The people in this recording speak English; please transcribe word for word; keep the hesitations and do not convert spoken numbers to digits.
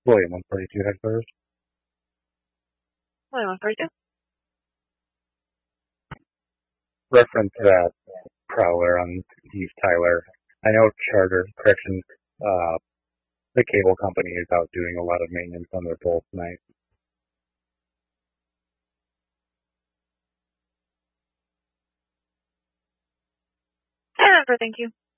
William one forty-two headquarters. William one forty-two. Reference to that prowler on East Tyler. I know Charter Corrections, uh, the cable company is out doing a lot of maintenance on their poles tonight. I remember, thank you.